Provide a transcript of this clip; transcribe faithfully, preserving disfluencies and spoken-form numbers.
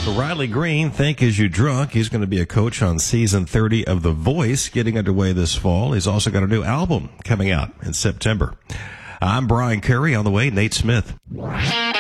Riley Green, Think As You Drunk. He's going to be a coach on season thirty of The Voice, getting underway this fall. He's also got a new album coming out in September. I'm Brian Curry. On the way, Nate Smith.